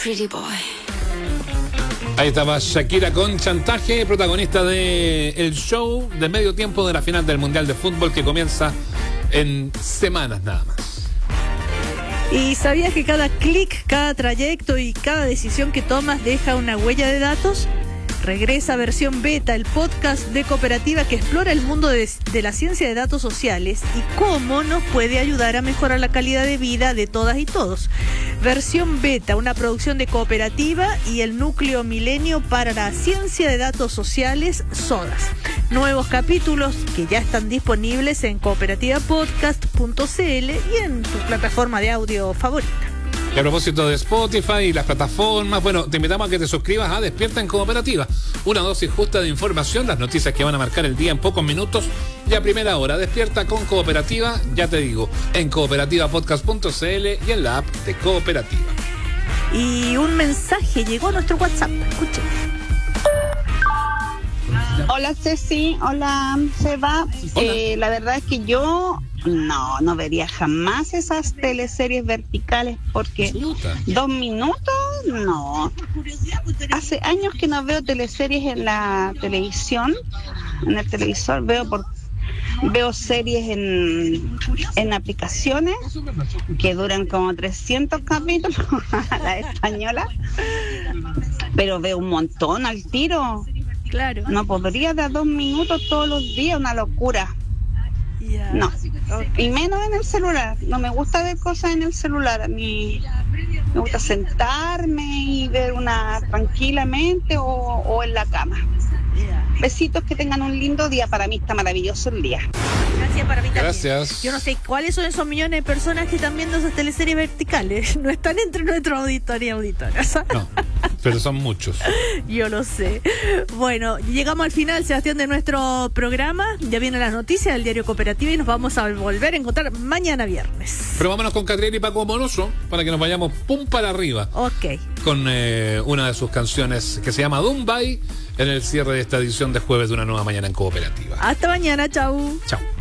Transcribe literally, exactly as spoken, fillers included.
pretty boy. Ahí estaba Shakira con Chantaje, protagonista de el show de medio tiempo de la final del Mundial de Fútbol que comienza en semanas nada más. ¿Y sabías que cada clic, cada trayecto y cada decisión que tomas deja una huella de datos? Regresa Versión Beta, el podcast de Cooperativa que explora el mundo de, de la ciencia de datos sociales y cómo nos puede ayudar a mejorar la calidad de vida de todas y todos. Versión Beta, una producción de Cooperativa y el Núcleo Milenio para la Ciencia de Datos Sociales, SODAS. Nuevos capítulos que ya están disponibles en cooperativa podcast punto c l y en tu plataforma de audio favorita. Y a propósito de Spotify y las plataformas, bueno, te invitamos a que te suscribas a Despierta en Cooperativa. Una dosis justa de información, las noticias que van a marcar el día en pocos minutos y a primera hora. Despierta con Cooperativa, ya te digo, en cooperativa podcast punto c l y en la app de Cooperativa. Y un mensaje llegó a nuestro WhatsApp. Escuchen. Hola Ceci, hola Seba. Hola. Eh, la verdad es que yo no, no vería jamás esas teleseries verticales porque Absoluta. dos minutos, no. Hace años que no veo teleseries en la televisión, en el televisor, veo por veo series en, en aplicaciones que duran como trescientos capítulos, la española, pero veo un montón al tiro. Claro. No podría dar dos minutos todos los días, una locura. Ya. No, y menos en el celular. No me gusta ver cosas en el celular. A mí me gusta sentarme y ver una tranquilamente o, o en la cama. Besitos, que tengan un lindo día. Para mí está maravilloso el día. Gracias para mí también. Gracias. Yo no sé cuáles son esos millones de personas que están viendo esas teleseries verticales. No están entre nuestros auditores y auditoras. No, pero son muchos. Yo lo sé. Bueno, llegamos al final, Sebastián, de nuestro programa. Ya viene la noticia del Diario Cooperativa y nos vamos a volver a encontrar mañana viernes. Pero vámonos con Catriel y Paco Moroso para que nos vayamos pum para arriba Ok. con eh, una de sus canciones que se llama Dumbay en el cierre de esta edición de jueves de Una Nueva Mañana en Cooperativa. Hasta mañana, chau. Chao.